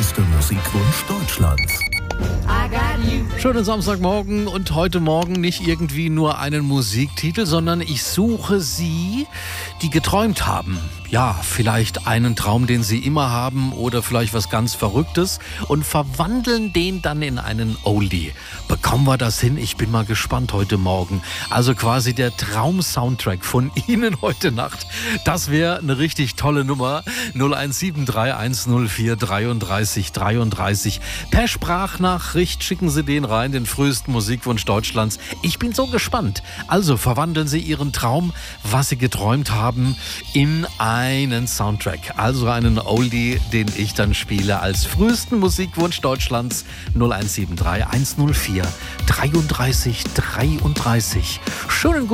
früheste Musikwunsch Deutschlands. Schönen Samstagmorgen und heute Morgen nicht irgendwie nur einen Musiktitel, sondern ich suche Sie, die geträumt haben. Ja, vielleicht einen Traum, den Sie immer haben oder vielleicht was ganz Verrücktes und verwandeln den dann in einen Oldie. Bekommen wir das hin? Ich bin mal gespannt heute Morgen. Also quasi der Traum-Soundtrack von Ihnen heute Nacht. Das wäre eine richtig tolle Nummer. 0173 104 33 33. Per Sprachnachricht schicken Sie den rein, den frühesten Musikwunsch Deutschlands. Ich bin so gespannt. Also verwandeln Sie Ihren Traum, was Sie geträumt haben, in einen Soundtrack. Also einen Oldie, den ich dann spiele als frühesten Musikwunsch Deutschlands. 0173 104 33 33. Schönen